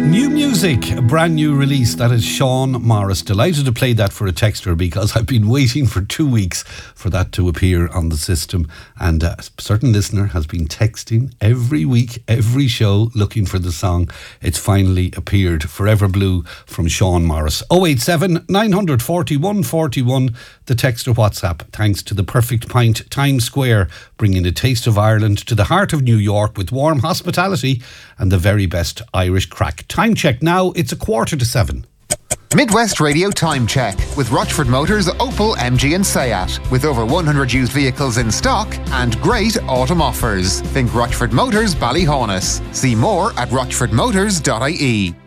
New music, a brand new release. That is Sean Morris. Delighted to play that for a texter because I've been waiting for 2 weeks for that to appear on the system, and a certain listener has been texting every week, every show, looking for the song. It's finally appeared. Forever Blue from Sean Morris. 087 941 41, the texter WhatsApp. Thanks to the Perfect Pint Times Square, bringing a taste of Ireland to the heart of New York with warm hospitality and the very best Irish crack. Time check now, it's 6:45. Midwest Radio Time Check with Rochford Motors, Opel, MG and Seat. With over 100 used vehicles in stock and great autumn offers. Think Rochford Motors, Ballyhaunis. See more at rochfordmotors.ie.